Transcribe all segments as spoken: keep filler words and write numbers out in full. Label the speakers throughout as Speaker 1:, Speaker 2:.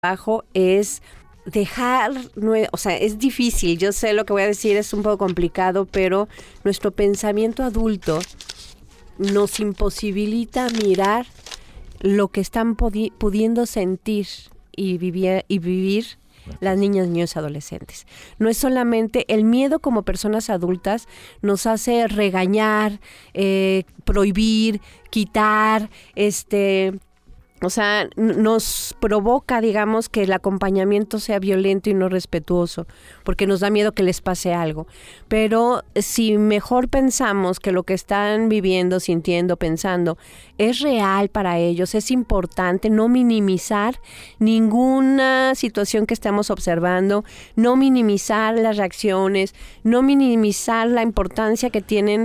Speaker 1: trabajo es dejar, o sea, es difícil, yo sé lo que voy a decir, es un poco complicado, pero nuestro pensamiento adulto nos imposibilita mirar lo que están pudi- pudiendo sentir y vivir, y vivir las niñas, niños, adolescentes. No es solamente el miedo como personas adultas nos hace regañar, eh, prohibir, quitar, este... O sea, nos provoca, digamos, que el acompañamiento sea violento y no respetuoso, porque nos da miedo que les pase algo. Pero si mejor pensamos que lo que están viviendo, sintiendo, pensando, es real para ellos, es importante no minimizar ninguna situación que estamos observando, no minimizar las reacciones, no minimizar la importancia que tienen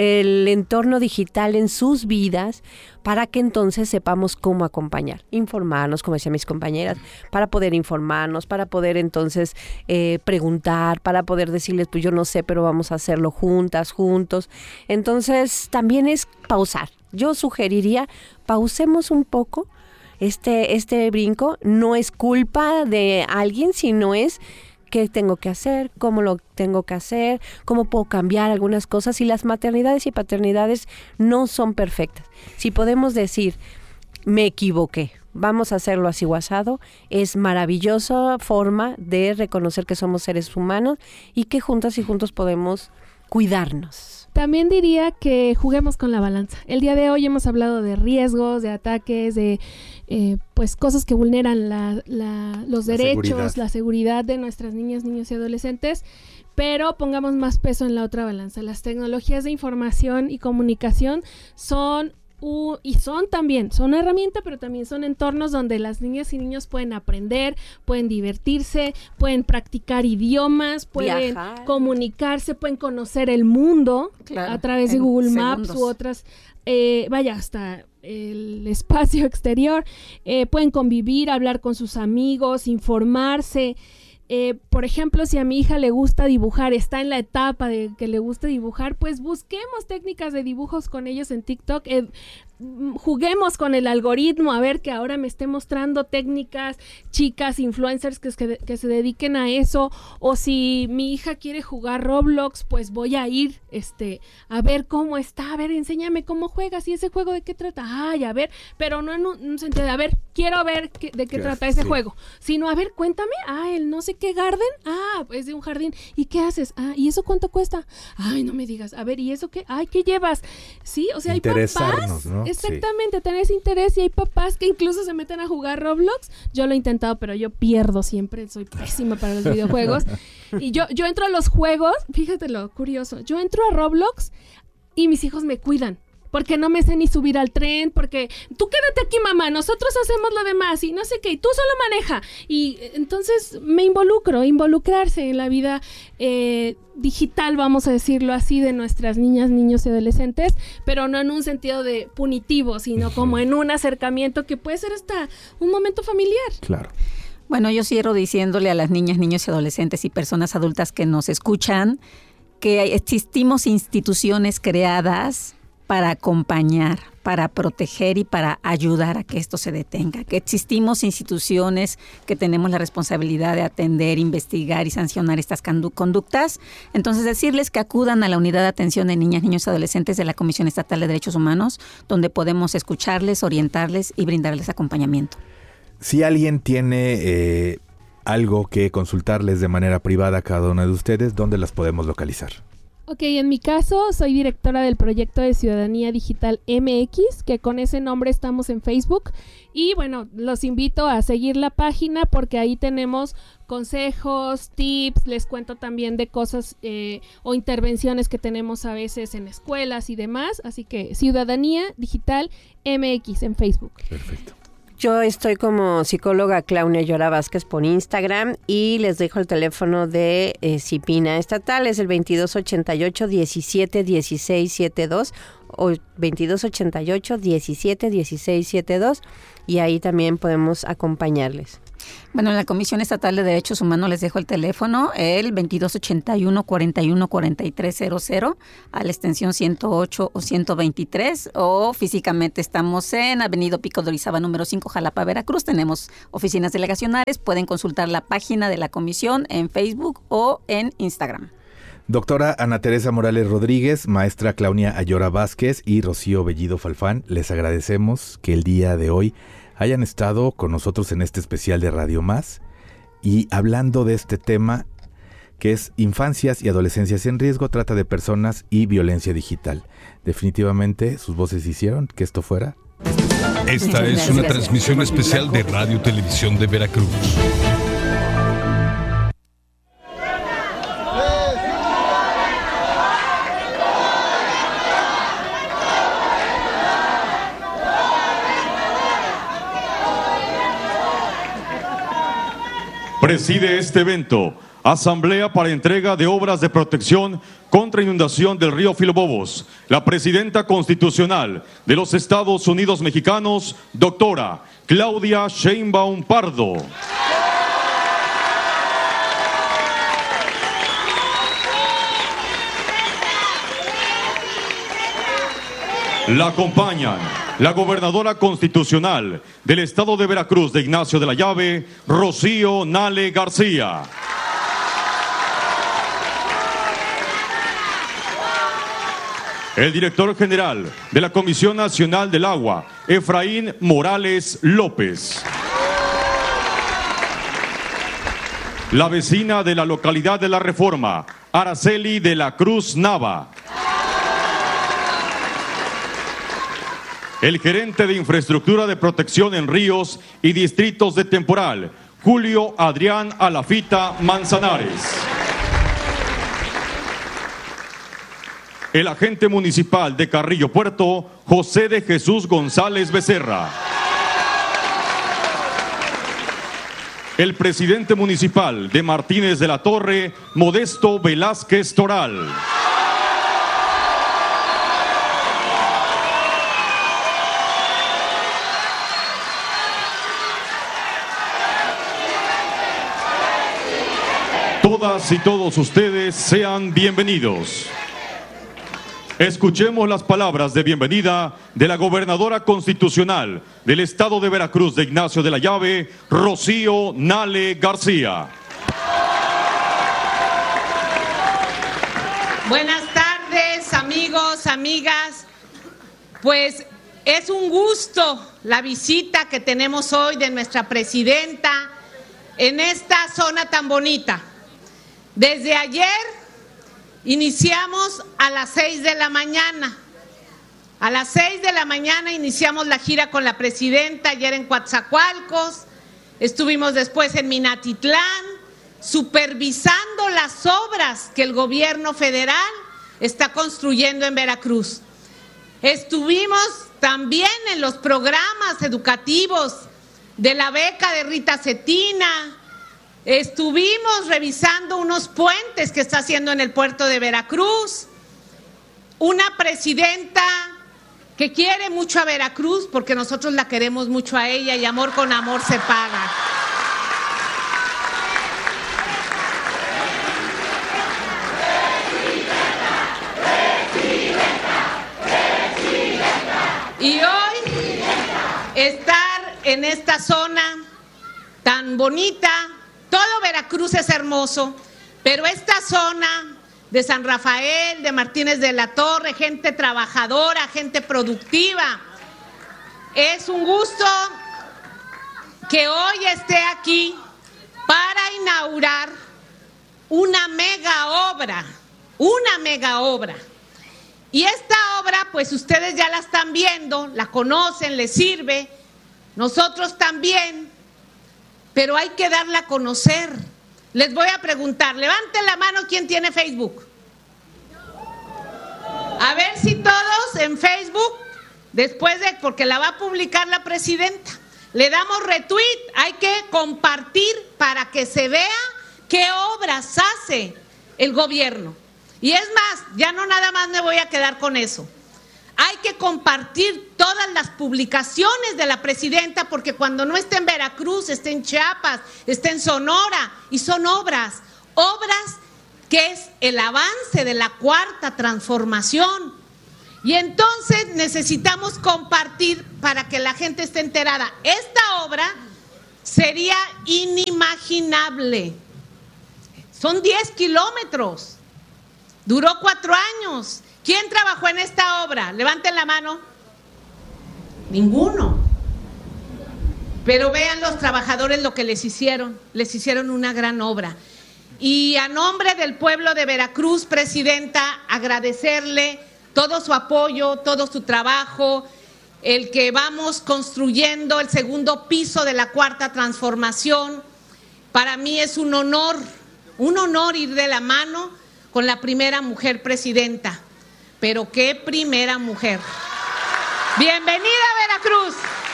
Speaker 1: el entorno digital en sus vidas, para que entonces sepamos cómo acompañar, informarnos, como decían mis compañeras, para poder informarnos, para poder entonces eh, preguntar, para poder decirles, pues yo no sé, pero vamos a hacerlo juntas, juntos. Entonces también es pausar. Yo sugeriría, pausemos un poco este, este brinco. No es culpa de alguien, sino es qué tengo que hacer, cómo lo tengo que hacer, cómo puedo cambiar algunas cosas. Y las maternidades y paternidades no son perfectas. Si podemos decir, me equivoqué, vamos a hacerlo así guasado, es maravillosa forma de reconocer que somos seres humanos y que juntas y juntos podemos cuidarnos.
Speaker 2: También diría que juguemos con la balanza. El día de hoy hemos hablado de riesgos, de ataques, de eh, pues cosas que vulneran la, la, los la derechos, seguridad. la seguridad de nuestras niñas, niños y adolescentes, pero pongamos más peso en la otra balanza. Las tecnologías de información y comunicación son Uh, y son también, son una herramienta, pero también son entornos donde las niñas y niños pueden aprender, pueden divertirse, pueden practicar idiomas, pueden Viajar. comunicarse, pueden conocer el mundo claro, a través de Google segundos. Maps u otras, eh, vaya, hasta el espacio exterior, eh, pueden convivir, hablar con sus amigos, informarse. Eh, por ejemplo, si a mi hija le gusta dibujar, está en la etapa de que le gusta dibujar, pues busquemos técnicas de dibujos con ellos en TikTok, eh, juguemos con el algoritmo a ver que ahora me esté mostrando técnicas, chicas, influencers que, que, que se dediquen a eso, o si mi hija quiere jugar Roblox, pues voy a ir este, a ver cómo está, a ver, enséñame cómo juegas y ese juego de qué trata, ay, a ver, pero no en un, en un sentido de, a ver, quiero ver qué, de qué trata ese sí. juego, sino a ver, cuéntame, ah, el no sé qué garden, ah, es de un jardín, ¿y qué haces? Ah, ¿y eso cuánto cuesta? Ay, no me digas, a ver, ¿y eso qué? Ay, ¿qué llevas? Sí, o sea, hay papás, ¿no? Exactamente, sí. tener ese interés y hay papás que incluso se meten a jugar Roblox. Yo lo he intentado, pero yo pierdo siempre, soy pésima para los videojuegos. Y yo, yo entro a los juegos, fíjate lo curioso, yo entro a Roblox y mis hijos me cuidan. Porque no me sé ni subir al tren, porque tú quédate aquí, mamá, nosotros hacemos lo demás y no sé qué, y tú solo maneja. Y entonces me involucro, involucrarse en la vida eh, digital, vamos a decirlo así, de nuestras niñas, niños y adolescentes, pero no en un sentido de punitivo, sino como en un acercamiento que puede ser hasta un momento familiar.
Speaker 3: Claro.
Speaker 4: Bueno, yo cierro diciéndole a las niñas, niños y adolescentes y personas adultas que nos escuchan que existimos instituciones creadas para acompañar, para proteger y para ayudar a que esto se detenga. Que existimos instituciones que tenemos la responsabilidad de atender, investigar y sancionar estas conductas. Entonces, decirles que acudan a la Unidad de Atención de Niñas, Niños y Adolescentes de la Comisión Estatal de Derechos Humanos, donde podemos escucharles, orientarles y brindarles acompañamiento.
Speaker 3: Si alguien tiene eh, algo que consultarles de manera privada a cada una de ustedes, ¿dónde las podemos localizar?
Speaker 2: Ok, en mi caso soy directora del proyecto de Ciudadanía Digital M X, que con ese nombre estamos en Facebook. Y bueno, los invito a seguir la página porque ahí tenemos consejos, tips, les cuento también de cosas eh, o intervenciones que tenemos a veces en escuelas y demás. Así que Ciudadanía Digital M X en Facebook.
Speaker 3: Perfecto.
Speaker 1: Yo estoy como psicóloga Claudia Llora Vázquez por Instagram y les dejo el teléfono de eh, CIPINA estatal, es el veintidós ochenta y ocho diecisiete dieciséis setenta y dos o veintidós ochenta y ocho diecisiete dieciséis setenta y dos y ahí también podemos acompañarles.
Speaker 4: Bueno, en la Comisión Estatal de Derechos Humanos les dejo el teléfono, el veintidós ochenta y uno, cuarenta y uno, cuarenta y tres cero cero, a la extensión ciento ocho o ciento veintitrés, o físicamente estamos en Avenida Pico de Orizaba número cinco, Jalapa, Veracruz. Tenemos oficinas delegacionales, pueden consultar la página de la comisión en Facebook o en Instagram.
Speaker 3: Doctora Ana Teresa Morales Rodríguez, maestra Claudia Ayora Vázquez y Rocío Bellido Falfán, les agradecemos que el día de hoy hayan estado con nosotros en este especial de Radio Más y hablando de este tema que es Infancias y Adolescencias en Riesgo, Trata de Personas y Violencia Digital. Definitivamente sus voces hicieron que esto fuera.
Speaker 5: Esta es una transmisión especial de Radio Televisión de Veracruz.
Speaker 6: Preside este evento, Asamblea para entrega de obras de protección contra inundación del río Filobobos, la presidenta constitucional de los Estados Unidos Mexicanos, doctora Claudia Sheinbaum Pardo. La acompañan la gobernadora constitucional del estado de Veracruz de Ignacio de la Llave, Rocío Nale García. El director general de la Comisión Nacional del Agua, Efraín Morales López. La vecina de la localidad de La Reforma, Araceli de la Cruz Nava. El gerente de Infraestructura de Protección en Ríos y Distritos de Temporal, Julio Adrián Alafita Manzanares. El agente municipal de Carrillo Puerto, José de Jesús González Becerra. El presidente municipal de Martínez de la Torre, Modesto Velázquez Toral. Todas y todos ustedes sean bienvenidos. Escuchemos las palabras de bienvenida de la gobernadora constitucional del estado de Veracruz de Ignacio de la Llave, Rocío Nale García.
Speaker 7: Buenas tardes, amigos, amigas. Pues es un gusto la visita que tenemos hoy de nuestra presidenta en esta zona tan bonita. Desde ayer iniciamos a las seis de la mañana. A las seis de la mañana iniciamos la gira con la presidenta, ayer en Coatzacoalcos, estuvimos después en Minatitlán, supervisando las obras que el gobierno federal está construyendo en Veracruz. Estuvimos también en los programas educativos de la beca de Rita Cetina. Estuvimos revisando unos puentes que está haciendo en el puerto de Veracruz. Una presidenta que quiere mucho a Veracruz porque nosotros la queremos mucho a ella y amor con amor se paga. Y hoy estar en esta zona tan bonita. Todo Veracruz es hermoso, pero esta zona de San Rafael, de Martínez de la Torre, gente trabajadora, gente productiva, es un gusto que hoy esté aquí para inaugurar una mega obra, una mega obra. Y esta obra, pues ustedes ya la están viendo, la conocen, les sirve, nosotros también. Pero hay que darla a conocer. Les voy a preguntar, levanten la mano quien tiene Facebook. A ver si todos en Facebook, después de, porque la va a publicar la presidenta, le damos retweet, hay que compartir para que se vea qué obras hace el gobierno. Y es más, ya no nada más me voy a quedar con eso. Hay que compartir todas las publicaciones de la presidenta, porque cuando no esté en Veracruz, esté en Chiapas, esté en Sonora, y son obras, obras que es el avance de la cuarta transformación. Y entonces necesitamos compartir para que la gente esté enterada. Esta obra sería inimaginable. Son diez kilómetros. Duró cuatro años. ¿Quién trabajó en esta obra? Levanten la mano. Ninguno. Pero vean los trabajadores lo que les hicieron. Les hicieron una gran obra. Y a nombre del pueblo de Veracruz, presidenta, agradecerle todo su apoyo, todo su trabajo, el que vamos construyendo el segundo piso de la cuarta transformación. Para mí es un honor, un honor ir de la mano con la primera mujer presidenta. Pero qué primera mujer. Bienvenida a Veracruz.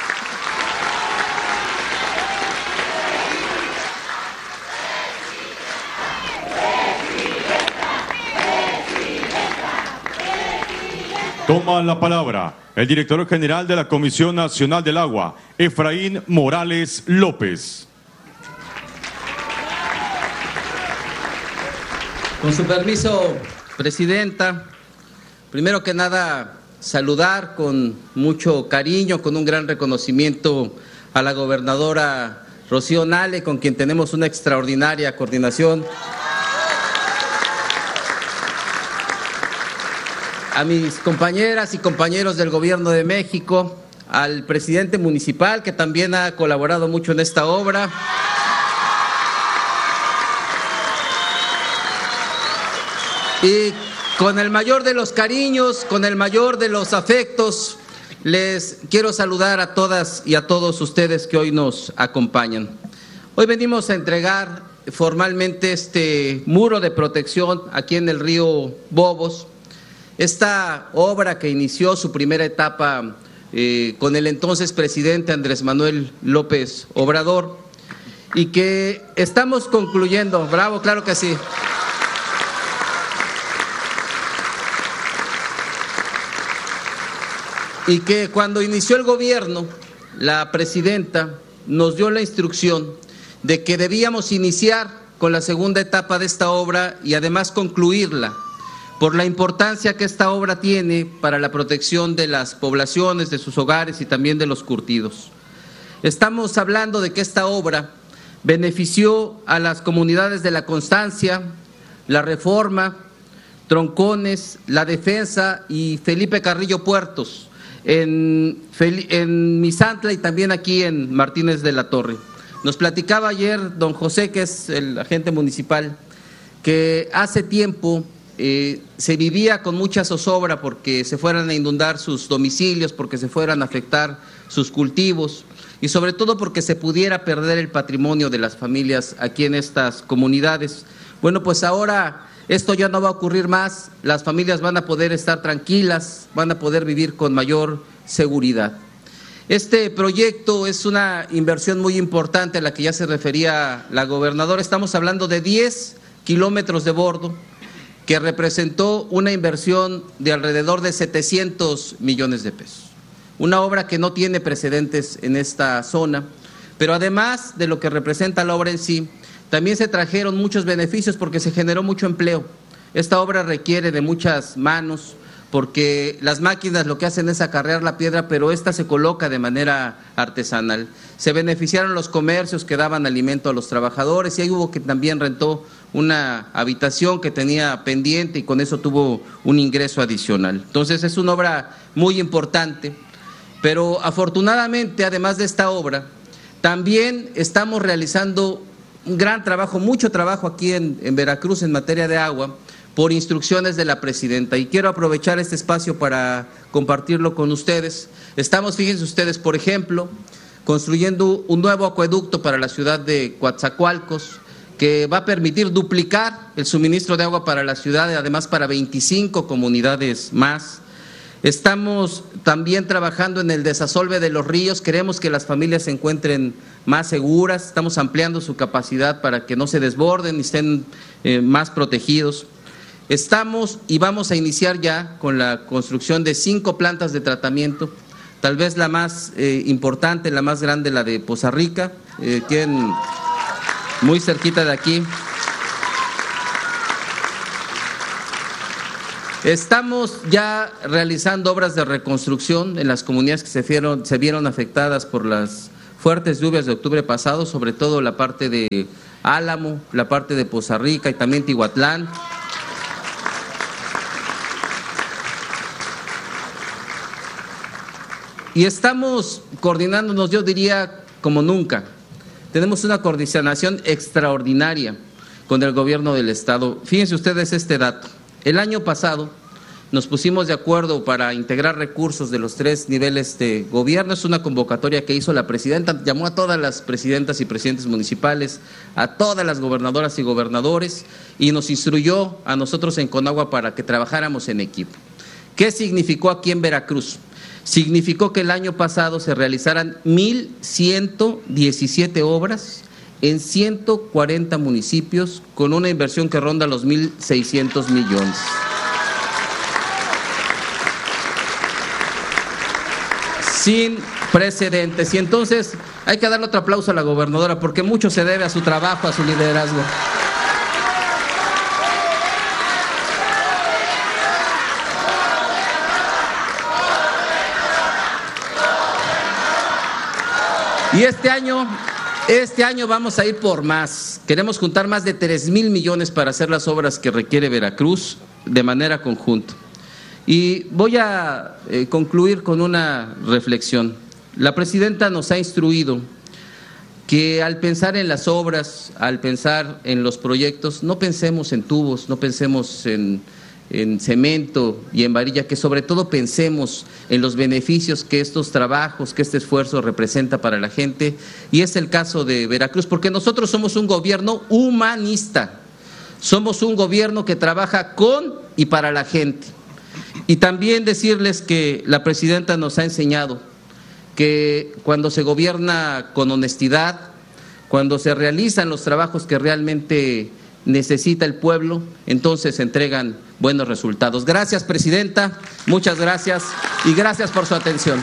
Speaker 6: Toma la palabra el director general de la Comisión Nacional del Agua, Efraín Morales López.
Speaker 8: Con su permiso, presidenta, primero que nada saludar con mucho cariño, con un gran reconocimiento a la gobernadora Rocío Nale, con quien tenemos una extraordinaria coordinación. A mis compañeras y compañeros del Gobierno de México, al presidente municipal, que también ha colaborado mucho en esta obra. Y con el mayor de los cariños, con el mayor de los afectos, les quiero saludar a todas y a todos ustedes que hoy nos acompañan. Hoy venimos a entregar formalmente este muro de protección aquí en el río Bobos. Esta obra que inició su primera etapa eh, con el entonces presidente Andrés Manuel López Obrador y que estamos concluyendo. Bravo, claro que sí. Y que cuando inició el gobierno, la presidenta nos dio la instrucción de que debíamos iniciar con la segunda etapa de esta obra y además concluirla, por la importancia que esta obra tiene para la protección de las poblaciones, de sus hogares y también de los curtidos. Estamos hablando de que esta obra benefició a las comunidades de La Constancia, La Reforma, Troncones, La Defensa y Felipe Carrillo Puertos, en, en Misantla y también aquí en Martínez de la Torre. Nos platicaba ayer don José, que es el agente municipal, que hace tiempo Eh, se vivía con mucha zozobra porque se fueran a inundar sus domicilios, porque se fueran a afectar sus cultivos y sobre todo porque se pudiera perder el patrimonio de las familias aquí en estas comunidades. Bueno, pues ahora esto ya no va a ocurrir más, las familias van a poder estar tranquilas, van a poder vivir con mayor seguridad. Este proyecto es una inversión muy importante a la que ya se refería la gobernadora. Estamos hablando de diez kilómetros de bordo, que representó una inversión de alrededor de setecientos millones de pesos. Una obra que no tiene precedentes en esta zona, pero además de lo que representa la obra en sí, también se trajeron muchos beneficios porque se generó mucho empleo. Esta obra requiere de muchas manos, porque las máquinas lo que hacen es acarrear la piedra, pero esta se coloca de manera artesanal. Se beneficiaron los comercios que daban alimento a los trabajadores y ahí hubo que también rentó una habitación que tenía pendiente y con eso tuvo un ingreso adicional. Entonces es una obra muy importante, pero afortunadamente, además de esta obra, también estamos realizando un gran trabajo, mucho trabajo aquí en, en Veracruz en materia de agua, por instrucciones de la presidenta, y quiero aprovechar este espacio para compartirlo con ustedes. Estamos, fíjense ustedes, por ejemplo, construyendo un nuevo acueducto para la ciudad de Coatzacoalcos, que va a permitir duplicar el suministro de agua para la ciudad y además para veinticinco comunidades más. Estamos también trabajando en el desasolve de los ríos, queremos que las familias se encuentren más seguras, estamos ampliando su capacidad para que no se desborden y estén eh, más protegidos. Estamos y vamos a iniciar ya con la construcción de cinco plantas de tratamiento, tal vez la más eh, importante, la más grande, la de Poza Rica, eh, quien, muy cerquita de aquí. Estamos ya realizando obras de reconstrucción en las comunidades que se vieron, se vieron afectadas por las fuertes lluvias de octubre pasado, sobre todo la parte de Álamo, la parte de Poza Rica y también Tihuatlán. Y estamos coordinándonos, yo diría, como nunca. Tenemos una coordinación extraordinaria con el gobierno del Estado. Fíjense ustedes este dato. El año pasado nos pusimos de acuerdo para integrar recursos de los tres niveles de gobierno. Es una convocatoria que hizo la presidenta, llamó a todas las presidentas y presidentes municipales, a todas las gobernadoras y gobernadores, y nos instruyó a nosotros en Conagua para que trabajáramos en equipo. ¿Qué significó aquí en Veracruz? Significó que el año pasado se realizaran mil ciento diecisiete obras en ciento cuarenta municipios con una inversión que ronda los mil seiscientos millones. Sin precedentes. Y entonces hay que darle otro aplauso a la gobernadora porque mucho se debe a su trabajo, a su liderazgo. Y este año, este año vamos a ir por más. Queremos juntar más de tres mil millones para hacer las obras que requiere Veracruz de manera conjunta. Y voy a eh, concluir con una reflexión. La presidenta nos ha instruido que al pensar en las obras, al pensar en los proyectos, no pensemos en tubos, no pensemos en, en cemento y en varilla, que sobre todo pensemos en los beneficios que estos trabajos, que este esfuerzo representa para la gente, y es el caso de Veracruz, porque nosotros somos un gobierno humanista, somos un gobierno que trabaja con y para la gente. Y también decirles que la presidenta nos ha enseñado que cuando se gobierna con honestidad, cuando se realizan los trabajos que realmente necesita el pueblo, entonces se entregan buenos resultados. Gracias, presidenta, muchas gracias y gracias por su atención.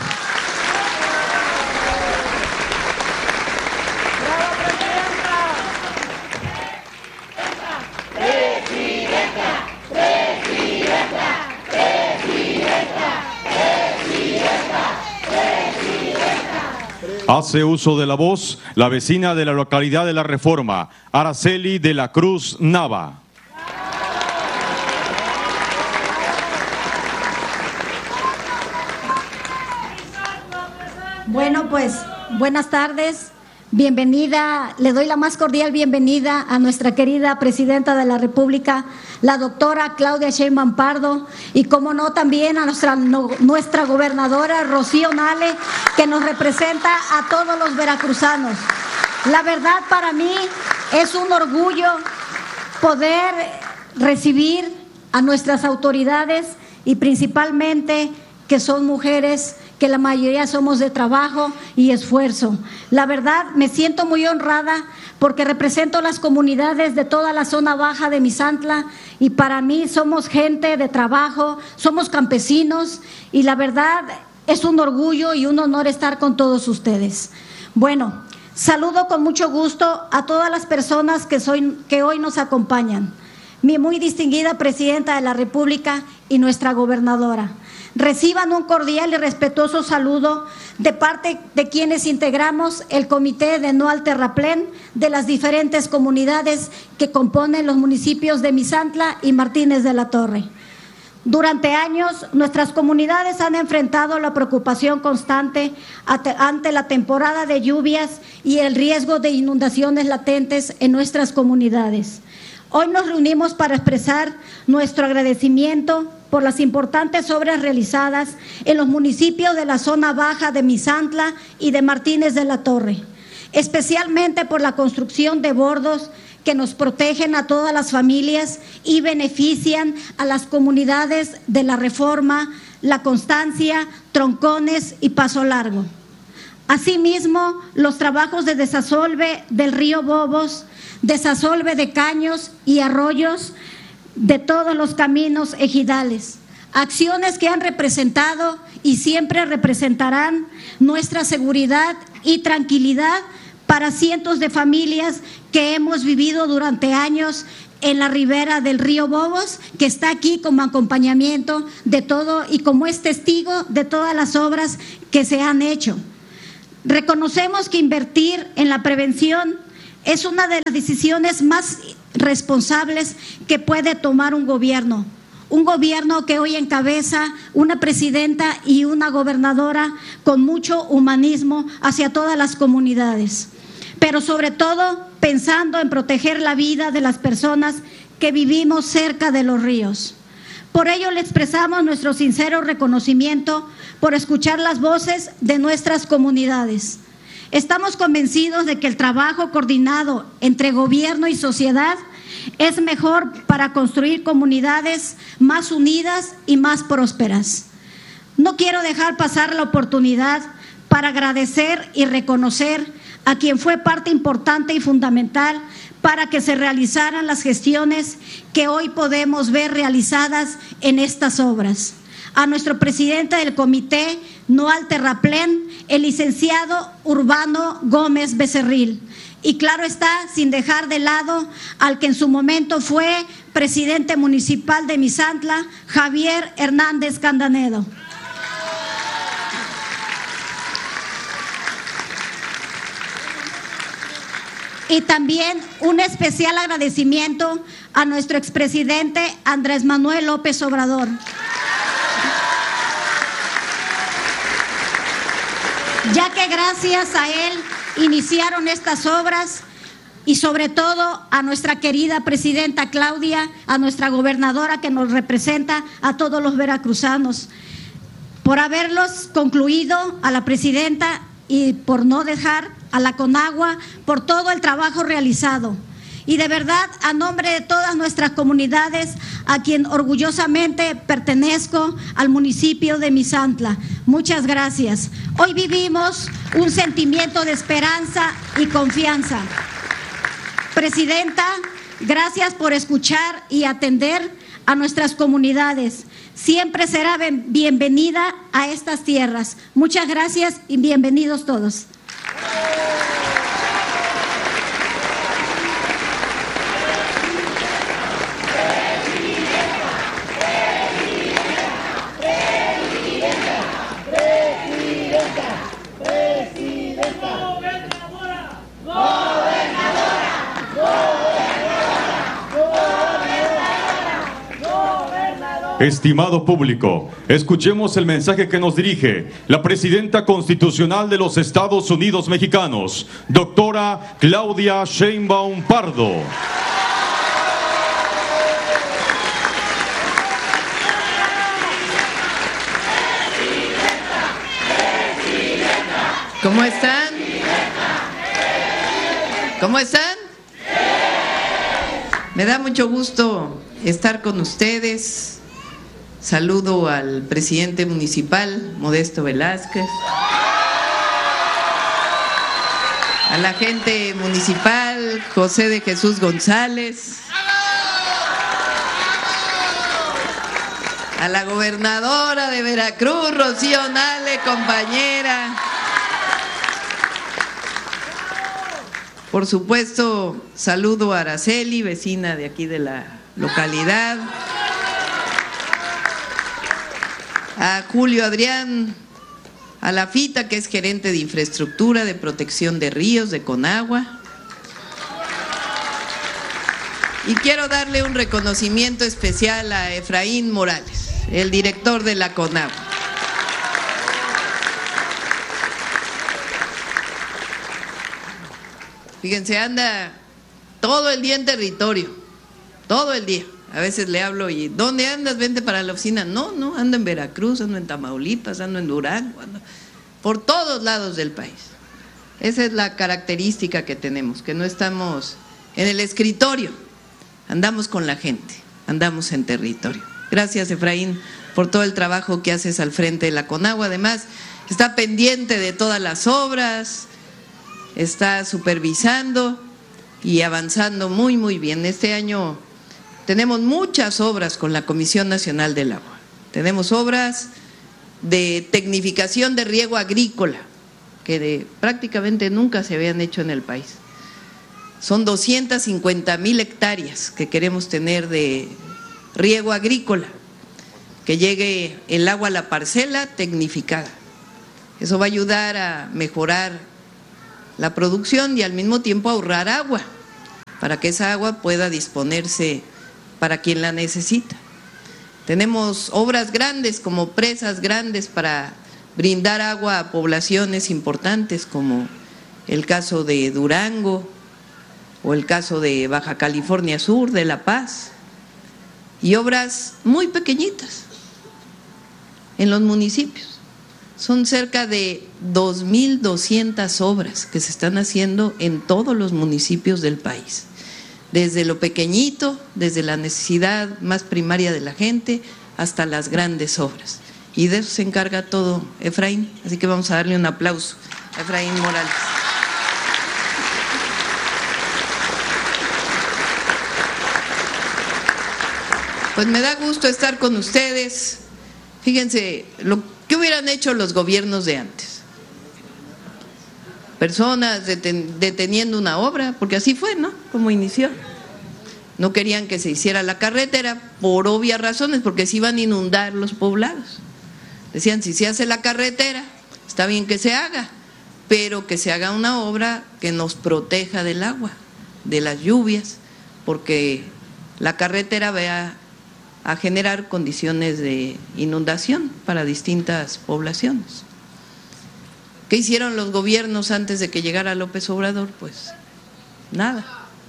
Speaker 6: Hace uso de la voz la vecina de la localidad de La Reforma, Araceli de la Cruz Nava.
Speaker 9: Bueno, pues buenas tardes, bienvenida, le doy la más cordial bienvenida a nuestra querida presidenta de la República, la doctora Claudia Sheinbaum Pardo, y como no también a nuestra, no, nuestra gobernadora Rocío Nale, que nos representa a todos los veracruzanos. La verdad, para mí es un orgullo poder recibir a nuestras autoridades y principalmente que son mujeres, que la mayoría somos de trabajo y esfuerzo. La verdad, me siento muy honrada porque represento las comunidades de toda la zona baja de Misantla y para mí somos gente de trabajo, somos campesinos y la verdad es un orgullo y un honor estar con todos ustedes. Bueno, saludo con mucho gusto a todas las personas que, soy, que hoy nos acompañan. Mi muy distinguida presidenta de la República y nuestra gobernadora. Reciban un cordial y respetuoso saludo de parte de quienes integramos el Comité de No al Terraplén de las diferentes comunidades que componen los municipios de Misantla y Martínez de la Torre. Durante años, nuestras comunidades han enfrentado la preocupación constante ante la temporada de lluvias y el riesgo de inundaciones latentes en nuestras comunidades. Hoy nos reunimos para expresar nuestro agradecimiento por las importantes obras realizadas en los municipios de la zona baja de Misantla y de Martínez de la Torre, especialmente por la construcción de bordos que nos protegen a todas las familias y benefician a las comunidades de La Reforma, La Constancia, Troncones y Paso Largo. Asimismo, los trabajos de desasolve del río Bobos, desasolve de caños y arroyos de todos los caminos ejidales, acciones que han representado y siempre representarán nuestra seguridad y tranquilidad para cientos de familias que hemos vivido durante años en la ribera del río Bobos, que está aquí como acompañamiento de todo y como es testigo de todas las obras que se han hecho. Reconocemos que invertir en la prevención es una de las decisiones más responsables que puede tomar un gobierno. Un gobierno que hoy encabeza una presidenta y una gobernadora con mucho humanismo hacia todas las comunidades, pero sobre todo pensando en proteger la vida de las personas que vivimos cerca de los ríos. Por ello le expresamos nuestro sincero reconocimiento por escuchar las voces de nuestras comunidades. Estamos convencidos de que el trabajo coordinado entre gobierno y sociedad es mejor para construir comunidades más unidas y más prósperas. No quiero dejar pasar la oportunidad para agradecer y reconocer a quien fue parte importante y fundamental para que se realizaran las gestiones que hoy podemos ver realizadas en estas obras. A nuestro presidente del comité, Noal Terraplén, el licenciado Urbano Gómez Becerril. Y claro está, sin dejar de lado al que en su momento fue presidente municipal de Misantla, Javier Hernández Candanedo. Y también un especial agradecimiento a nuestro expresidente Andrés Manuel López Obrador. Ya que gracias a él iniciaron estas obras y sobre todo a nuestra querida presidenta Claudia, a nuestra gobernadora que nos representa a todos los veracruzanos, por haberlos concluido, a la presidenta y por no dejar a la Conagua, por todo el trabajo realizado. Y de verdad, a nombre de todas nuestras comunidades, a quien orgullosamente pertenezco, al municipio de Misantla, muchas gracias. Hoy vivimos un sentimiento de esperanza y confianza. Presidenta, gracias por escuchar y atender a nuestras comunidades. Siempre será bienvenida a estas tierras. Muchas gracias y bienvenidos todos.
Speaker 6: Estimado público, escuchemos el mensaje que nos dirige la Presidenta Constitucional de los Estados Unidos Mexicanos, doctora Claudia Sheinbaum Pardo.
Speaker 10: ¿Cómo están? ¿Cómo están? Me da mucho gusto estar con ustedes. Saludo al presidente municipal, Modesto Velázquez, a la gente municipal, José de Jesús González, a la gobernadora de Veracruz, Rocío Nale, compañera. Por supuesto, saludo a Araceli, vecina de aquí de la localidad. A Julio Adrián, a la Fita, que es gerente de infraestructura de protección de ríos de Conagua. Y quiero darle un reconocimiento especial a Efraín Morales, el director de la Conagua. Fíjense, anda todo el día en territorio, todo el día. A veces le hablo y ¿dónde andas? Vente para la oficina. No, no, ando en Veracruz, ando en Tamaulipas, ando en Durango, ando por todos lados del país. Esa es la característica que tenemos, que no estamos en el escritorio, andamos con la gente, andamos en territorio. Gracias, Efraín, por todo el trabajo que haces al frente de la Conagua. Además, está pendiente de todas las obras, está supervisando y avanzando muy, muy bien. Este año tenemos muchas obras con la Comisión Nacional del Agua. Tenemos obras de tecnificación de riego agrícola, que de, prácticamente nunca se habían hecho en el país. Son doscientas cincuenta mil hectáreas que queremos tener de riego agrícola, que llegue el agua a la parcela tecnificada. Eso va a ayudar a mejorar la producción y al mismo tiempo ahorrar agua, para que esa agua pueda disponerse para quien la necesita. Tenemos obras grandes como presas grandes para brindar agua a poblaciones importantes, como el caso de Durango o el caso de Baja California Sur, de La Paz, y obras muy pequeñitas en los municipios. Son cerca de dos mil doscientas obras que se están haciendo en todos los municipios del país, desde lo pequeñito, desde la necesidad más primaria de la gente, hasta las grandes obras. Y de eso se encarga todo Efraín, así que vamos a darle un aplauso a Efraín Morales. Pues me da gusto estar con ustedes. Fíjense, lo que hubieran hecho los gobiernos de antes. Personas deten, deteniendo una obra, porque así fue, ¿no? Como inició. No querían que se hiciera la carretera por obvias razones, porque se iban a inundar los poblados. Decían, si se hace la carretera, está bien que se haga, pero que se haga una obra que nos proteja del agua, de las lluvias, porque la carretera va a generar condiciones de inundación para distintas poblaciones. ¿Qué hicieron los gobiernos antes de que llegara López Obrador? Pues nada.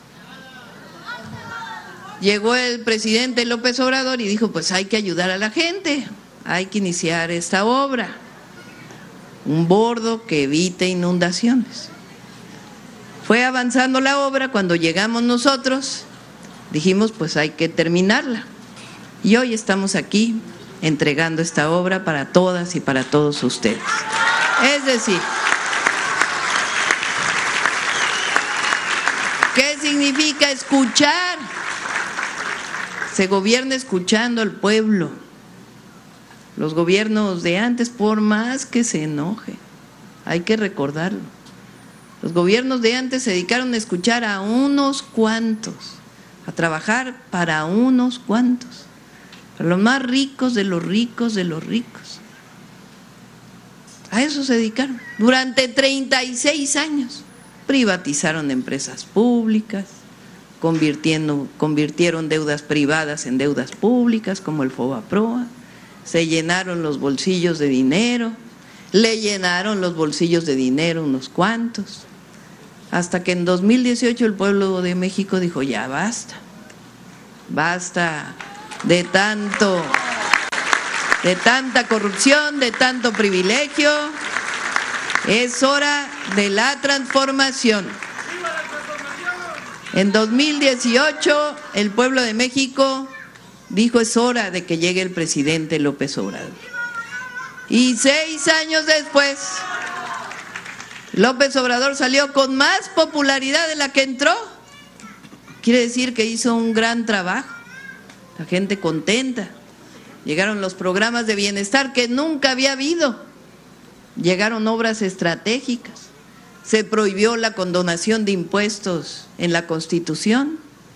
Speaker 10: Llegó el presidente López Obrador y dijo, pues hay que ayudar a la gente, hay que iniciar esta obra, un bordo que evite inundaciones. Fue avanzando la obra, cuando llegamos nosotros, dijimos, pues hay que terminarla. Y hoy estamos aquí entregando esta obra para todas y para todos ustedes. Es decir, ¿qué significa escuchar? Se gobierna escuchando al pueblo. Los gobiernos de antes, por más que se enoje, hay que recordarlo. Los gobiernos de antes se dedicaron a escuchar a unos cuantos, a trabajar para unos cuantos, para los más ricos de los ricos de los ricos. A eso se dedicaron. Durante treinta y seis años privatizaron empresas públicas, convirtiendo, convirtieron deudas privadas en deudas públicas, como el Fobaproa, se llenaron los bolsillos de dinero, le llenaron los bolsillos de dinero unos cuantos, hasta que en dos mil dieciocho el pueblo de México dijo, ya basta, basta de tanto, de tanta corrupción, de tanto privilegio, es hora de la transformación. En dos mil dieciocho el pueblo de México dijo, es hora de que llegue el presidente López Obrador. Y seis años después, López Obrador salió con más popularidad de la que entró. Quiere decir que hizo un gran trabajo, la gente contenta. Llegaron los programas de bienestar que nunca había habido, llegaron obras estratégicas, se prohibió la condonación de impuestos en la Constitución.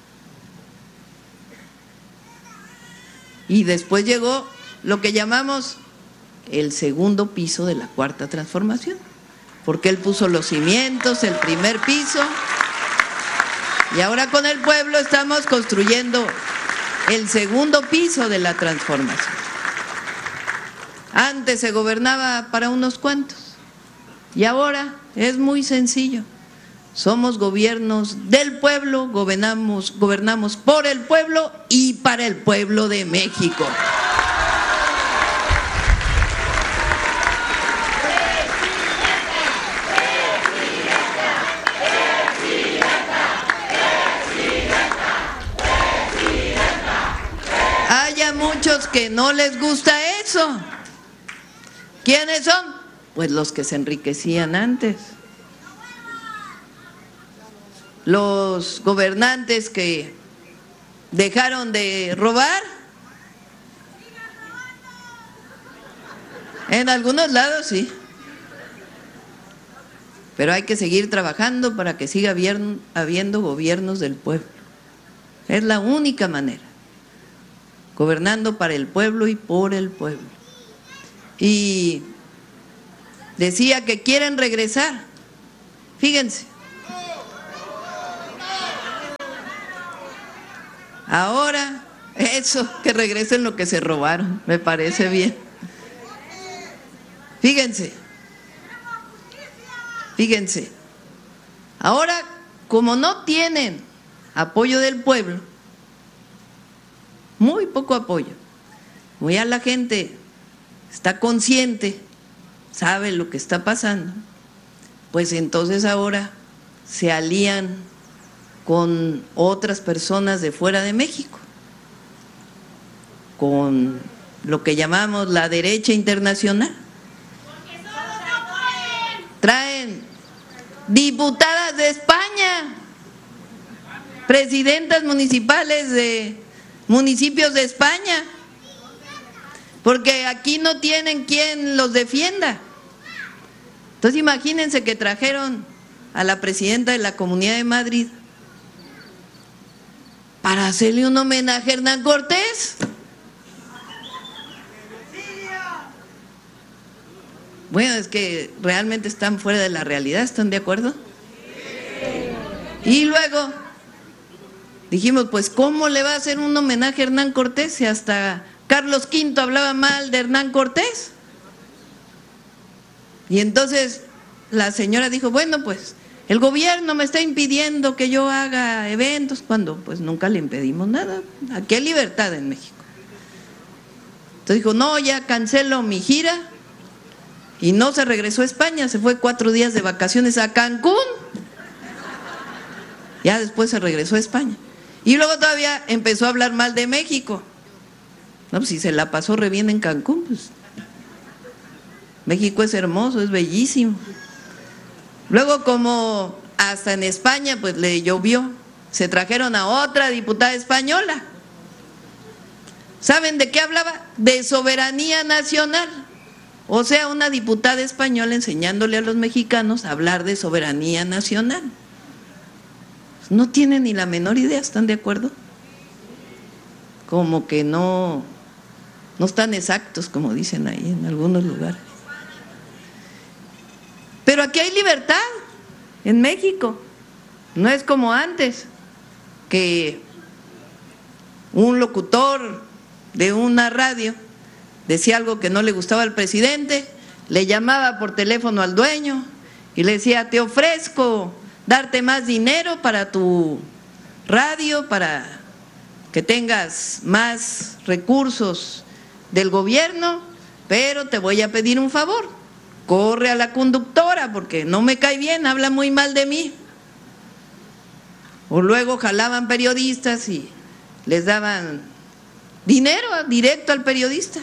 Speaker 10: Y después llegó lo que llamamos el segundo piso de la Cuarta Transformación, porque él puso los cimientos, el primer piso, y ahora con el pueblo estamos construyendo el segundo piso de la transformación. Antes se gobernaba para unos cuantos, y ahora es muy sencillo. Somos gobiernos del pueblo, gobernamos, gobernamos por el pueblo y para el pueblo de México. Haya muchos que no les gusta eso. ¿Quiénes son? Pues los que se enriquecían antes. Los gobernantes que dejaron de robar. En algunos lados sí. Pero hay que seguir trabajando para que siga habiendo gobiernos del pueblo. Es la única manera. Gobernando para el pueblo y por el pueblo. Y decía que quieren regresar. Fíjense. Ahora, eso, que regresen lo que se robaron, me parece bien. Fíjense. Fíjense. Ahora, como no tienen apoyo del pueblo, muy poco apoyo, como ya la gente está consciente, sabe lo que está pasando, pues entonces ahora se alían con otras personas de fuera de México, con lo que llamamos la derecha internacional. Traen diputadas de España, presidentas municipales de municipios de España, porque aquí no tienen quien los defienda. Entonces imagínense que trajeron a la presidenta de la Comunidad de Madrid para hacerle un homenaje a Hernán Cortés. Bueno, es que realmente están fuera de la realidad, ¿están de acuerdo? Y luego dijimos, pues ¿cómo le va a hacer un homenaje a Hernán Cortés si hasta Carlos quinto hablaba mal de Hernán Cortés? Y entonces la señora dijo, bueno, pues el gobierno me está impidiendo que yo haga eventos, cuando pues nunca le impedimos nada. Aquí hay libertad en México. Entonces dijo, no, ya cancelo mi gira. Y no se regresó a España, se fue cuatro días de vacaciones a Cancún. Ya después se regresó a España. Y luego todavía empezó a hablar mal de México. No, pues si se la pasó re bien en Cancún, pues México es hermoso, es bellísimo. Luego, como hasta en España pues le llovió, se trajeron a otra diputada española. ¿Saben de qué hablaba? De soberanía nacional. O sea, una diputada española enseñándole a los mexicanos a hablar de soberanía nacional. No tienen ni la menor idea, ¿están de acuerdo? Como que no, no están exactos, como dicen ahí en algunos lugares. Pero aquí hay libertad, en México. No es como antes, que un locutor de una radio decía algo que no le gustaba al presidente, le llamaba por teléfono al dueño y le decía, te ofrezco darte más dinero para tu radio, para que tengas más recursos del gobierno, pero te voy a pedir un favor, corre a la conductora porque no me cae bien, habla muy mal de mí. O luego jalaban periodistas y les daban dinero directo al periodista.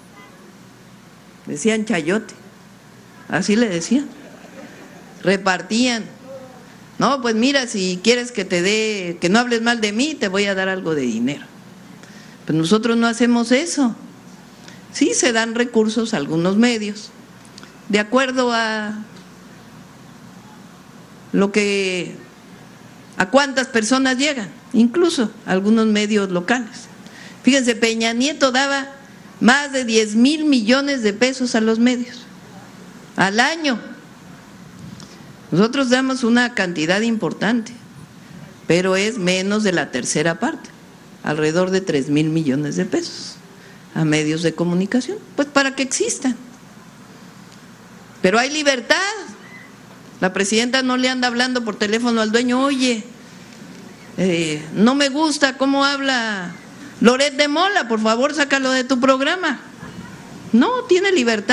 Speaker 10: Decían chayote, así le decían. Repartían. No, pues mira, si quieres que te dé, que no hables mal de mí, te voy a dar algo de dinero. Pero nosotros no hacemos eso. Sí se dan recursos a algunos medios, de acuerdo a lo que, a cuántas personas llegan, incluso algunos medios locales. Fíjense, Peña Nieto daba más de diez mil millones de pesos a los medios al año. Nosotros damos una cantidad importante, pero es menos de la tercera parte, alrededor de tres mil millones de pesos a medios de comunicación, pues para que existan. Pero hay libertad. La presidenta no le anda hablando por teléfono al dueño, oye, eh, no me gusta cómo habla Loret de Mola, por favor sácalo de tu programa. No, tiene libertad.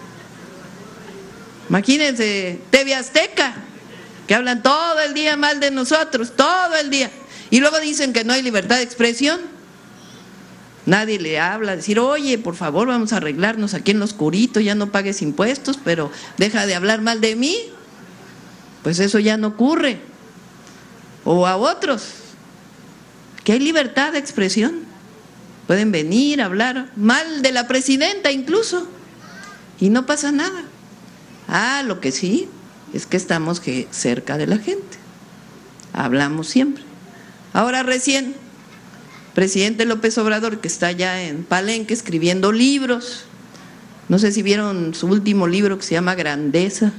Speaker 10: Imagínense, T V Azteca, que hablan todo el día mal de nosotros, todo el día. Y luego dicen que no hay libertad de expresión. Nadie le habla, decir, oye, por favor, vamos a arreglarnos aquí en lo oscurito, ya no pagues impuestos, pero deja de hablar mal de mí. Pues eso ya no ocurre. O a otros que hay libertad de expresión. Pueden venir a hablar mal de la presidenta incluso y no pasa nada. Ah, lo que sí es que estamos que cerca de la gente. Hablamos siempre. Ahora recién, presidente López Obrador, que está ya en Palenque escribiendo libros, no sé si vieron su último libro que se llama Grandeza,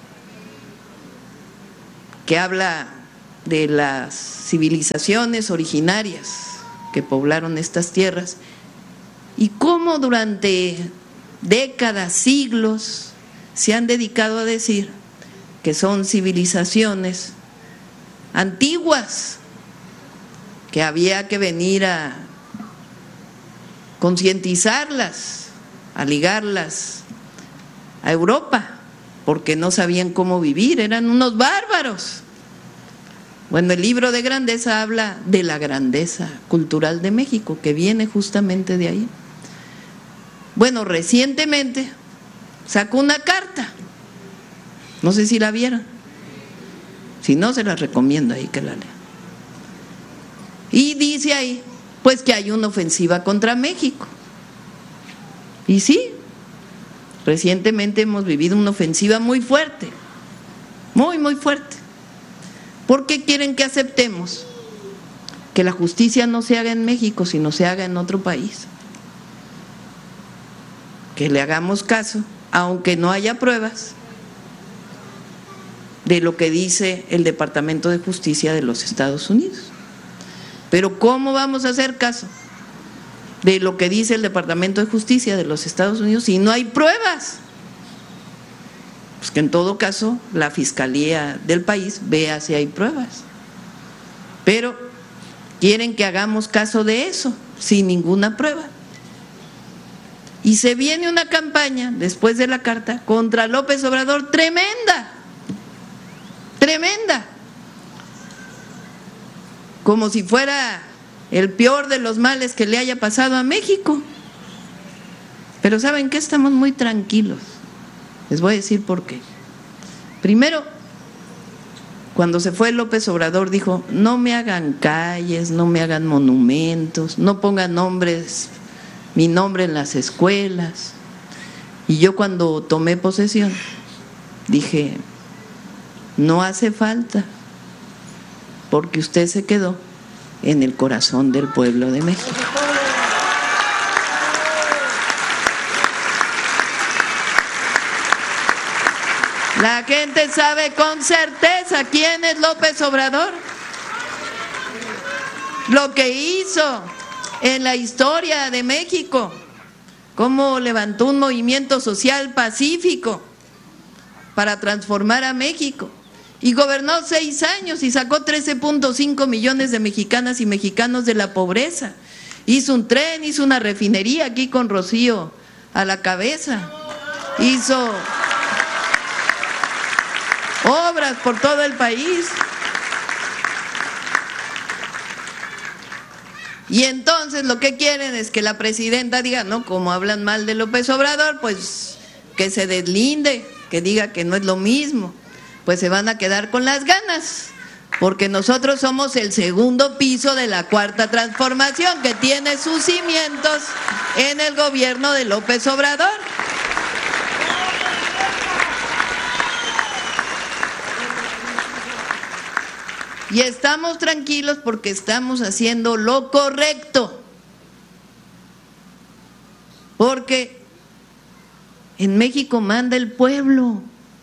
Speaker 10: que habla de las civilizaciones originarias que poblaron estas tierras y cómo durante décadas, siglos, se han dedicado a decir que son civilizaciones antiguas, que había que venir a concientizarlas, a ligarlas a Europa, porque no sabían cómo vivir, eran unos bárbaros. Bueno, el libro de Grandeza habla de la grandeza cultural de México, que viene justamente de ahí. Bueno, recientemente sacó una carta, no sé si la vieron, si no se las recomiendo ahí que la lean. Y dice ahí, pues que hay una ofensiva contra México. Y sí, recientemente hemos vivido una ofensiva muy fuerte, muy, muy fuerte. ¿Por qué quieren que aceptemos que la justicia no se haga en México, sino se haga en otro país? Que le hagamos caso, aunque no haya pruebas, de lo que dice el Departamento de Justicia de los Estados Unidos. Pero ¿cómo vamos a hacer caso de lo que dice el Departamento de Justicia de los Estados Unidos si no hay pruebas? Pues que en todo caso la Fiscalía del país vea si hay pruebas. Pero quieren que hagamos caso de eso sin ninguna prueba. Y se viene una campaña después de la carta contra López Obrador tremenda, tremenda, como si fuera el peor de los males que le haya pasado a México. Pero ¿saben qué? Estamos muy tranquilos. Les voy a decir por qué. Primero, cuando se fue López Obrador dijo, no me hagan calles, no me hagan monumentos, no pongan nombres, mi nombre en las escuelas. Y yo cuando tomé posesión dije, no hace falta, porque usted se quedó en el corazón del pueblo de México. La gente sabe con certeza quién es López Obrador, lo que hizo en la historia de México, cómo levantó un movimiento social pacífico para transformar a México y gobernó seis años y sacó trece punto cinco millones de mexicanas y mexicanos de la pobreza. Hizo un tren, hizo una refinería aquí con Rocío a la cabeza, hizo obras por todo el país. Y entonces lo que quieren es que la presidenta diga, no, como hablan mal de López Obrador, pues que se deslinde, que diga que no es lo mismo. Pues se van a quedar con las ganas, porque nosotros somos el segundo piso de la Cuarta Transformación, que tiene sus cimientos en el gobierno de López Obrador. Y estamos tranquilos porque estamos haciendo lo correcto, porque en México manda el pueblo.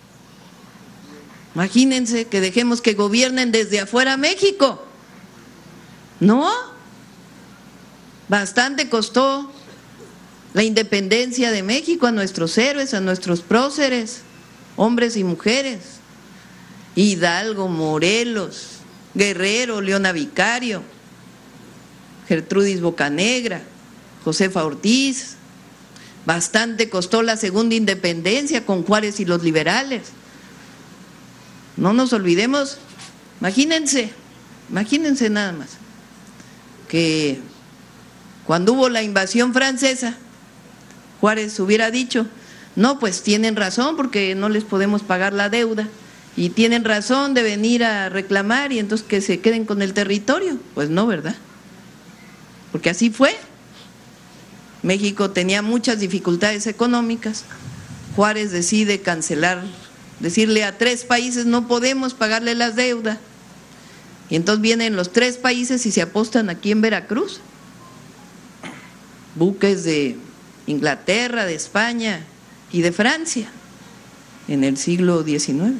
Speaker 10: Imagínense que dejemos que gobiernen desde afuera México. ¿No? Bastante costó la independencia de México a nuestros héroes, a nuestros próceres, hombres y mujeres. Hidalgo, Morelos, Guerrero, Leona Vicario, Gertrudis Bocanegra, Josefa Ortiz. Bastante costó la segunda independencia con Juárez y los liberales. No nos olvidemos, imagínense, imagínense nada más, que cuando hubo la invasión francesa, Juárez hubiera dicho, no, pues tienen razón porque no les podemos pagar la deuda y tienen razón de venir a reclamar y entonces que se queden con el territorio. Pues no, ¿verdad? porque así fue. México tenía muchas dificultades económicas. Juárez decide cancelar, decirle a tres países no podemos pagarle las deudas. Y entonces vienen los tres países y se apostan aquí en Veracruz. Buques de Inglaterra, de España y de Francia en el siglo diecinueve.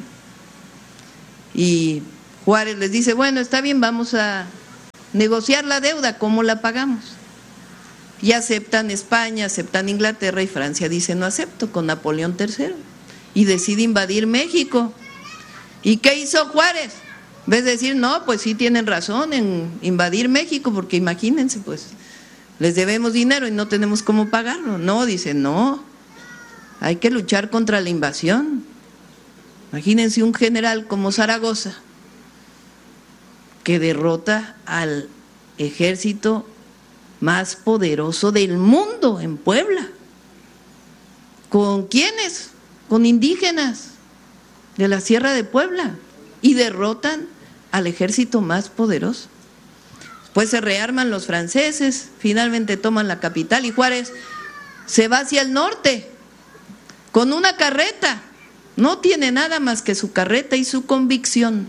Speaker 10: Y Juárez les dice, bueno, está bien, vamos a negociar la deuda, ¿cómo la pagamos? Y aceptan España, aceptan Inglaterra y Francia dice no acepto, con Napoleón tercero. Y decide invadir México. ¿Y qué hizo Juárez? En vez de decir, no, pues sí tienen razón en invadir México, porque imagínense, pues les debemos dinero y no tenemos cómo pagarlo. No, dice, no, hay que luchar contra la invasión. Imagínense un general como Zaragoza, que derrota al ejército más poderoso del mundo en Puebla. ¿Con quiénes? Con indígenas de la Sierra de Puebla, y derrotan al ejército más poderoso. Después se rearman los franceses, finalmente toman la capital y Juárez se va hacia el norte con una carreta. No tiene nada más que su carreta y su convicción.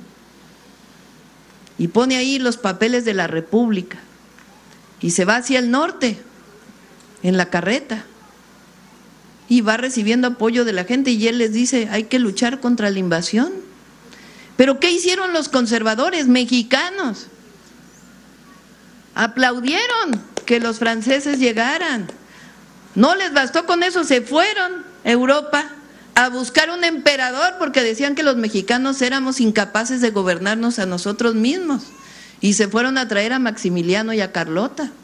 Speaker 10: Y pone ahí los papeles de la República y se va hacia el norte en la carreta y va recibiendo apoyo de la gente y él les dice, hay que luchar contra la invasión. ¿Pero qué hicieron los conservadores mexicanos? Aplaudieron que los franceses llegaran. No les bastó con eso, se fueron a Europa a buscar un emperador porque decían que los mexicanos éramos incapaces de gobernarnos a nosotros mismos. Y se fueron a traer a Maximiliano y a Carlota.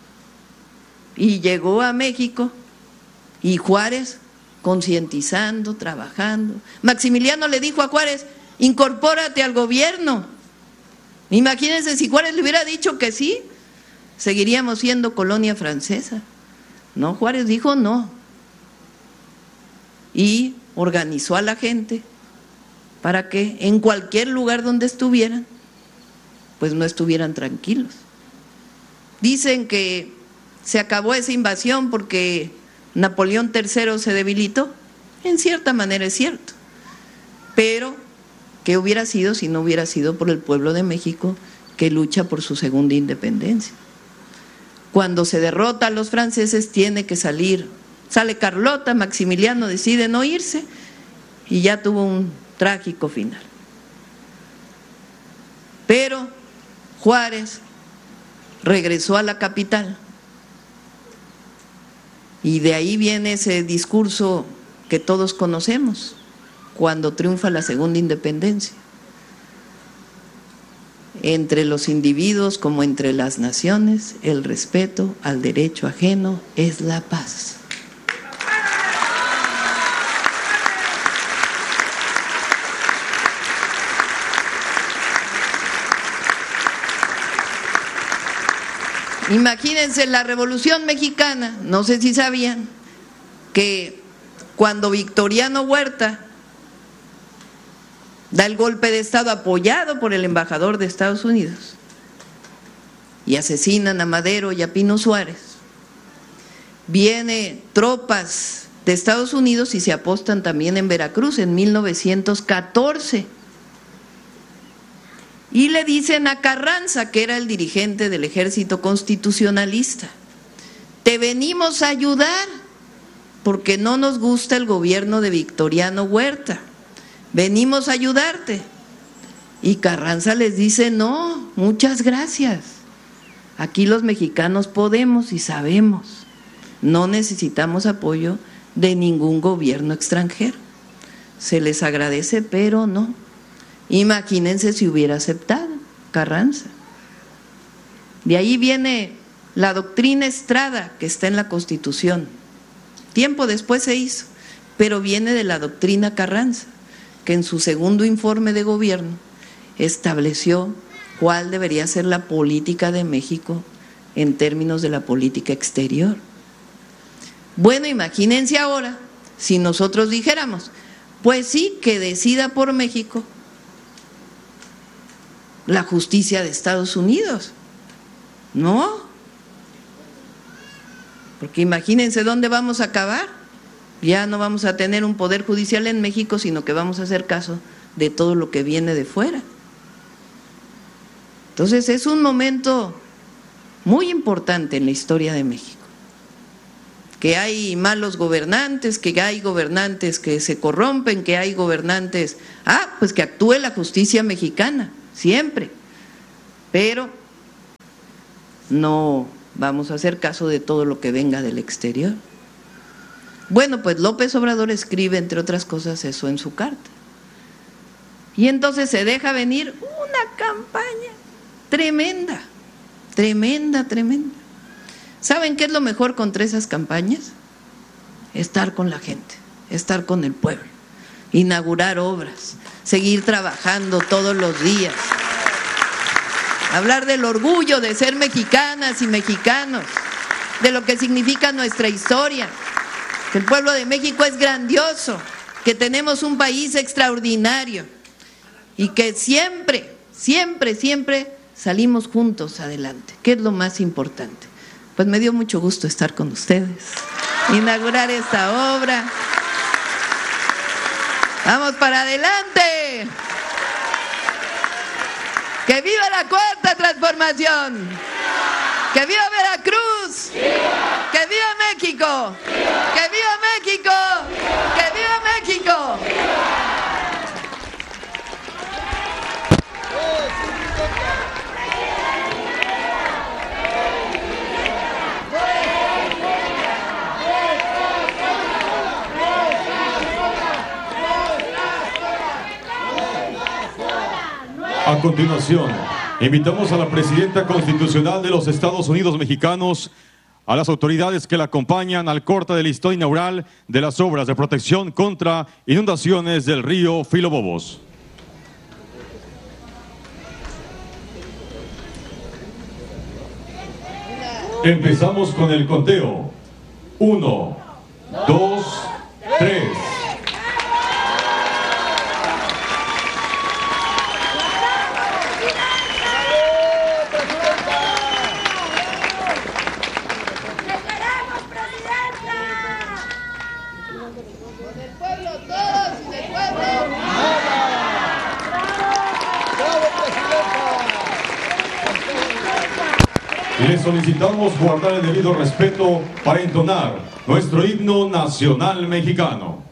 Speaker 10: Y llegó a México y Juárez concientizando, trabajando. Maximiliano le dijo a Juárez, incorpórate al gobierno. Imagínense si Juárez le hubiera dicho que sí, seguiríamos siendo colonia francesa. No, Juárez dijo no. Y organizó a la gente para que en cualquier lugar donde estuvieran, pues no estuvieran tranquilos. Dicen que se acabó esa invasión porque Napoleón tercero se debilitó. En cierta manera es cierto. Pero ¿qué hubiera sido si no hubiera sido por el pueblo de México que lucha por su segunda independencia? Cuando se derrota a los franceses tiene que salir, sale Carlota, Maximiliano decide no irse y ya tuvo un trágico final. Pero Juárez regresó a la capital y de ahí viene ese discurso que todos conocemos cuando triunfa la segunda independencia. Entre los individuos como entre las naciones, el respeto al derecho ajeno es la paz. Imagínense la Revolución Mexicana, no sé si sabían que cuando Victoriano Huerta da el golpe de Estado apoyado por el embajador de Estados Unidos y asesinan a Madero y a Pino Suárez, viene tropas de Estados Unidos y se apostan también en Veracruz en mil novecientos catorce. Y le dicen a Carranza, que era el dirigente del ejército constitucionalista, te venimos a ayudar porque no nos gusta el gobierno de Victoriano Huerta, venimos a ayudarte. Y Carranza les dice, no, muchas gracias, aquí los mexicanos podemos y sabemos, no necesitamos apoyo de ningún gobierno extranjero, se les agradece, pero no. Imagínense si hubiera aceptado Carranza. De ahí viene la doctrina Estrada, que está en la Constitución. Tiempo después se hizo, pero viene de la doctrina Carranza, que en su segundo informe de gobierno estableció cuál debería ser la política de México en términos de la política exterior. Bueno, imagínense ahora si nosotros dijéramos, pues sí, que decida por México la justicia de Estados Unidos. No, Porque imagínense dónde vamos a acabar. Ya no vamos a tener un poder judicial en México, sino que vamos a hacer caso de todo lo que viene de fuera. Entonces es un momento muy importante en la historia de México. Que hay malos gobernantes, que hay gobernantes que se corrompen, que hay gobernantes… Ah, pues que actúe la justicia mexicana, siempre. Pero no vamos a hacer caso de todo lo que venga del exterior. Bueno, pues López Obrador escribe, entre otras cosas, eso en su carta. Y entonces se deja venir una campaña tremenda, tremenda, tremenda. ¿Saben qué es lo mejor contra esas campañas? Estar con la gente, estar con el pueblo, inaugurar obras, seguir trabajando todos los días, hablar del orgullo de ser mexicanas y mexicanos, de lo que significa nuestra historia, que el pueblo de México es grandioso, que tenemos un país extraordinario y que siempre, siempre, siempre salimos juntos adelante, que es lo más importante. Pues me dio mucho gusto estar con ustedes, inaugurar esta obra. ¡Vamos para adelante! ¡Que viva la Cuarta Transformación! ¡Que viva Veracruz! ¡Que viva México! ¡Que viva México! ¡Que viva México!
Speaker 6: A continuación, invitamos a la Presidenta Constitucional de los Estados Unidos Mexicanos, a las autoridades que la acompañan al corte de listón inaugural de las obras de protección contra inundaciones del río Filobobos. Empezamos con el conteo. Uno, dos, tres. Les solicitamos guardar el debido respeto para entonar nuestro himno nacional mexicano.